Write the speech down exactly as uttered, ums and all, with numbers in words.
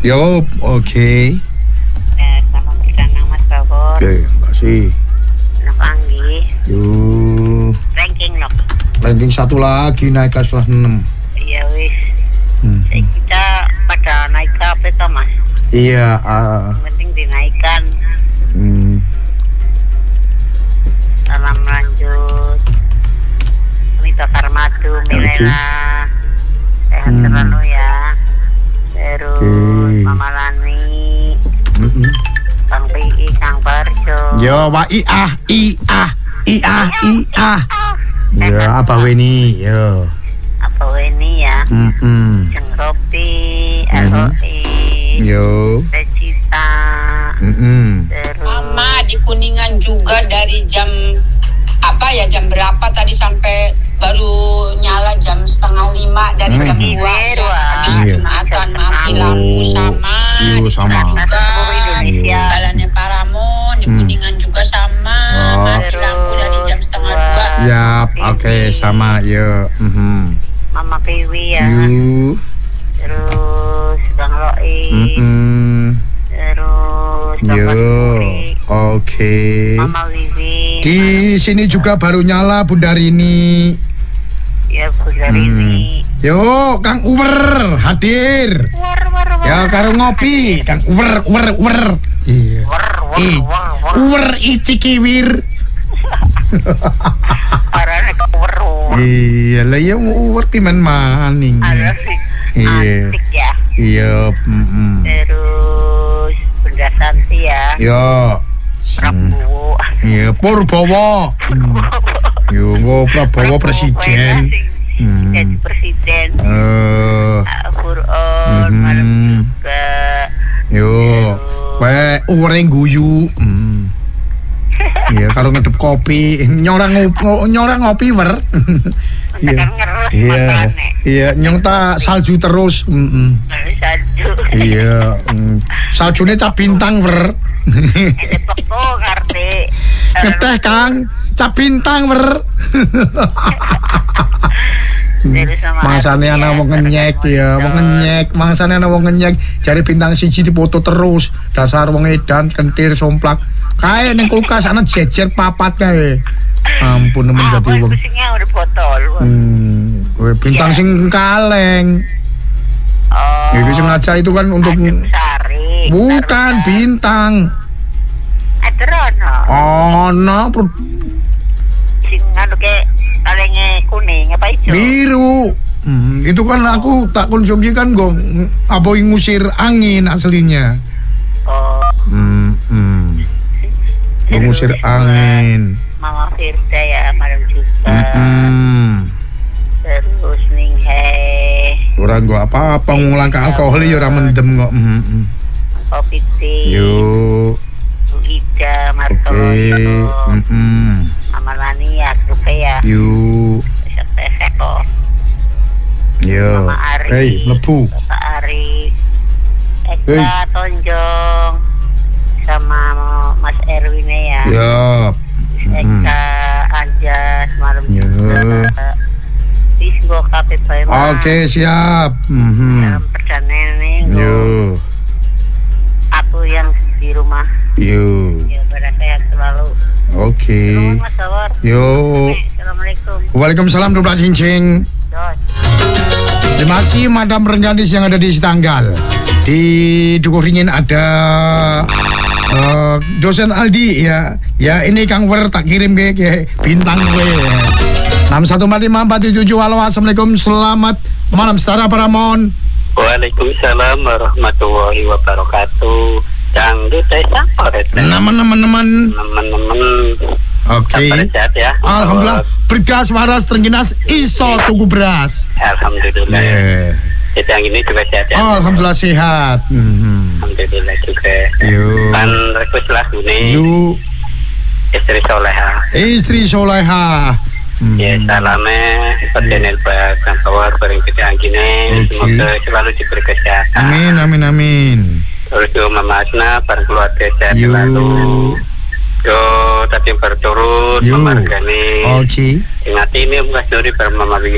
Yo, oke. Okay. Eh, sama bersama Mas Bawor. Oke, makasih. Nok Anggi. Yo. Ranking nok. Ranking satu lagi naik kelas kelas enam. Iya wis. Hmm. Kita pada naik ke apa toh Mas? Iya. Uh, Yang penting dinaikkan. hmm. Salam lanjut. Mita Karmatu, Milela. Sehat Hmm. selalu ya. Terus Okay. Mama Lani, Mm-mm. Kang P I, Kang Parjo. Yo, Pak I ah, I ah, I ah, I ah. Ya, apa Weni? Yo. Apa ini ya? Mm-mm. Jeng Ropi, Mhm. Aloi, Yo. Recita. Mm-mm. Terus Sama di Kuningan juga dari jam apa ya jam berapa tadi sampai baru nyala jam setengah lima dari Hmm. jam dua ya. Habis Iya. Jumatan mati Oh. lampu sama Iya, di sama. sana juga seluruh Indonesia. jalannya Paramon di Hmm. Kuningan juga sama Oh. mati lampu dari jam setengah dua. Yap, oke, sama. Yo. Mhm. Mama Piwi ya. Yo. Terus Bang Loi. Mm-mm. Terus Bapak Yo. Suri, Oke. Mama Wiwi. Di sini juga baru nyala Bunda Rini. Ya Bunda Hmm. Rini. Yo, Kang Uwer hadir. War war war. Ya, karo ngopi, Kang Uwer, Uwer, Uwer. Iya. War war I, war war. Uwer ici kiwir. Arane ke war. Iya, lah ya Uwer pimen maning. Ada sih. Iya. Antik ya. Iya, mm-mm. Terus Bunda Santi ya. Yo. Prabowo. Iya, Purbowo. Hmm. Yo, go Prabowo presiden. Hmm. Jadi presiden. Eh, Quran Mhm. malam juga. yo, wae ureng guyu. Hmm. Iya, karo ngedep kopi, nyorang ngo- nyorang ngopi wer. Iya. Tekan ngerus Iya. makane. Iya, nyong tak salju terus. Mm-mm. Salju. Iya, mm. Saljune cap bintang wer. Ini peko ngerti. Ngeteh Kang, cap bintang wer. Terus sama Mangsane Arya, ana wong ngenyek terus ya, sama wong Don. ngenyek, mangsane ana wong ngenyek, jare bintang siji dipoto terus. Dasar wong edan kentir somplak. Kae ning kulkas ana jejer papat kae. Ampun nemen Ah, dadi boy, wong. pusingnya udah botol. Hmm, kowe bintang Iya. sing kaleng. Oh. Iki sengaja itu kan untuk Adem Sari. bukan Terus, bintang. Atrono. Oh, no, pro- Sing anu ke kalengnya kuning apa hijau? biru. Hmm, itu kan aku tak konsumsi kan gue apa ngusir angin aslinya. Oh. Hmm, hmm. Gua ngusir Terus, angin. Mama Firda ya malam juga. Hmm. Terus ning he. Ora nggo apa-apa ngulang ke alkohol ya ora mendem kok. Hmm, hmm. Kopi teh. Yo. Bu Ida Oke. Martolo. Hmm, hmm. Mama Lani ya grupe ya. Yo. Tesek kok. Yo. Mama Ari. Hei, mlebu. Bapak Ari. Eka Hei. Tonjong sama Mas Erwin ya. Yo. Hmm. Eka Anjas malam Ya. juga. Bisgo K P P Oke, siap. Hmm. dalam perdana ini Yo. aku yang di rumah Yo. ya pada sehat selalu. Oke. Selamat Mas Sawar. Yo. Assalamualaikum. Waalaikumsalam Dr. Cincing. Dos. Terima kasih Madam Rengganis yang ada di Sitanggal. Di Dukuh Ringin ada uh, dosen Aldi ya. Ya ini Kang Wer tak kirim ke, ke bintang gue. enam satu empat lima empat tujuh tujuh. Halo, assalamualaikum, selamat malam Setara Paramon. Waalaikumsalam warahmatullahi wabarakatuh. Dangdut desa Poret. Teman-teman, Teman-teman. oke. Kabar sehat ya. Alhamdulillah, bergas waras terengginas iso tuku beras. Alhamdulillah. Yeah. Jadi yang ini juga sehat ya. Alhamdulillah sehat. Mhm. Alhamdulillah juga. Yo. Kan request lagu nih. Yu, Istri soleha. istri soleha. Hmm. Ya salamnya perdenel Pak Kampawar bareng kita gini. Oke. Semoga selalu diberi kesehatan. Amin, amin, amin. Terus yo Mama Asna bareng keluarga sehat Yo. selalu. Yo tadi berturut Yo. memargani. Oke. Ingat ini Mas Nuri bareng Mama